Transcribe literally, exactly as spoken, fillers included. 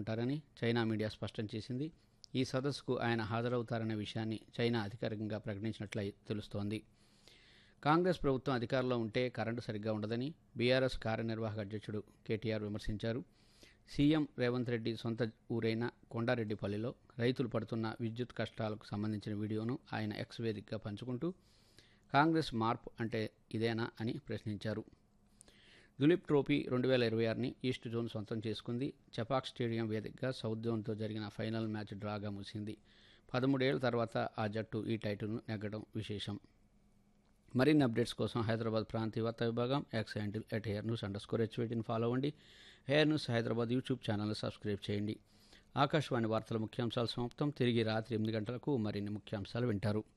పాల్గొంటారని China media స్పష్టం చేసింది. ఈ సదస్సుకు ఆయన హాజరవుతారనే విషయాన్ని చైనా అధికారికంగా ప్రకటించినట్లు తెలుస్తోంది. కాంగ్రెస్ ప్రభుత్వం అధికారంలో ఉంటే కరెంటు సరిగ్గా ఉండదని బీఆర్ఎస్ కార్యనిర్వాహక అధ్యక్షుడు కేటీఆర్ విమర్శించారు. సీఎం రేవంత్ రెడ్డి సొంత ఊరైన కొండారెడ్డిపల్లిలో రైతులు పడుతున్న విద్యుత్ కష్టాలకు సంబంధించిన వీడియోను ఆయన ఎక్స్ వేదికగా పంచుకుంటూ కాంగ్రెస్ మార్పు అంటే ఇదేనా అని ప్రశ్నించారు. దులీప్ ట్రోఫీ రెండు వేల ఇరవై ఆరుని ఈస్ట్ జోన్ సొంతం చేసుకుంది. చపాక్ స్టేడియం వేదికగా సౌత్ జోన్తో జరిగిన ఫైనల్ మ్యాచ్ డ్రాగా ముగిసింది. పదమూడేళ్ల తర్వాత ఆ జట్టు ఈ టైటిల్ను నెగ్గడం విశేషం. మరిన్ని అప్డేట్స్ కోసం హైదరాబాద్ ప్రాంతీయ వార్తా విభాగం X handle at hair news under score హెచ్వేటిని follow అవ్వండి. హెయిర్ న్యూస్ హైదరాబాద్ యూట్యూబ్ ఛానల్ని సబ్స్క్రైబ్ చేయండి. ఆకాశవాణి వార్తల ముఖ్యాంశాలు సమాప్తం. తిరిగి రాత్రి ఎనిమిది గంటలకు మరిన్ని ముఖ్యాంశాలు వింటారు.